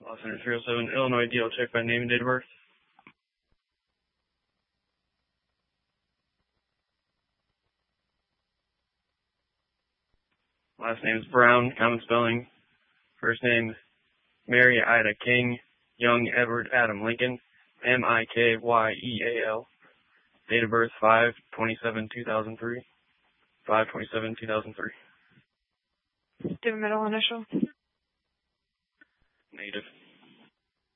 Law Center 307, Illinois, DL check by name and date of birth. Last name is Brown, common spelling. First name, Mary Ida King, Young Edward Adam Lincoln, Mikyeal. Date of birth 5/27/2003. 5/27/2003. Do you have a middle initial? Native.